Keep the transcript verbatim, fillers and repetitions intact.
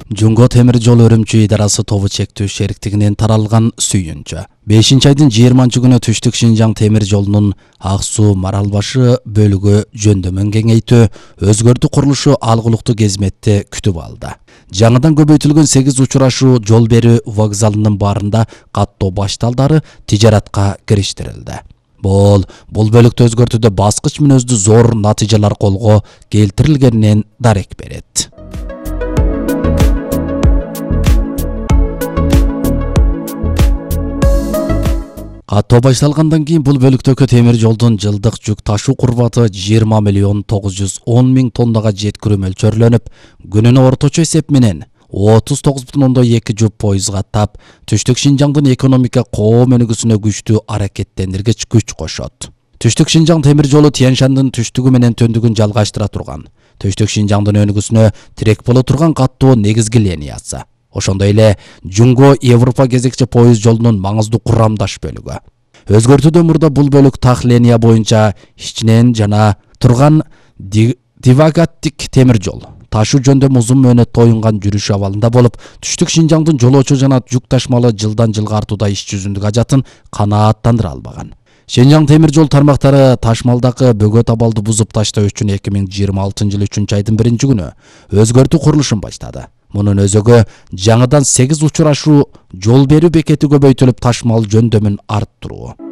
Жунго темир жол өрүмчү идарасы тобу чектүү шериктигинен таралган сүйүнчө. бешинчи айдын жыйырманчы күнү Түштүк Шинжаң темир жолунун Ак Суу Маралбашы бөлүгү жөндөмүн кеңейтүү, өзгөртүү курулушу алгылыктуу кезметти күтүп алды. Жаңыдан көбөйтүлгөн сегиз учурашуу жол берүү вокзалынын баарында каттоо башталдары тижаратка кириштирилди. Бул бул бөлүктү өзгөртүүдө баскыч мүнөздүү зор натыйжалар колго келтирилгенинен дарек берет. Каттоо башталгандан кийин бул бөлүктөгү темир жолдун жылдык жүк ташуу курбаты жыйырма миллион тогуз жүз он миң тоннага жеткирүү мөлчөрлөнүп, күнүнө орточо эсеп менен отуз тогуз бүтүн ондон эки жүк пойыз каттап, Түштүк Шинжаңдын экономика коом өнүгүүсүнө күчтүү аракеттендиргич күч кошот. Түштүк Шинжаң темир жолу Тянь-Шандын түштүгү менен төндүгүн жалгаштыра турган, Түштүк Шинжаңдын өнүгүүсүнө тирек боло турган каттоо негизги линиясы. Ошондой эле Жунго Европа кезекчи пойыз жолунун маңыздуу курамдаш бөлүгү. Өзгөртүүдөн мурда бул бөлүк так линия боюнча ичинен жана турган дивагаттик темир жол. Ташуу жөндөм узун мөөнөт тоюнган жүрүш абалында болуп, Түштүк Шинжаңдын жолоочу жана жүк ташмалы жылдан жылга артууда иш жүзүндүк ажатын канааттандыра албаган. Шинжаң темир жол тармактары ташмалдагы бөгөт абалды бузуп таштоо үчүн эки миң жыйырма алтынчы жылы үчүнчү айдын биринчи күнү өзгөртүү курулушун баштады. Мунун өзөгү жаңыдан сегиз учурашуу жол берүү бекети көбөйтүлүп, ташмал жөндөмүн арттыруу.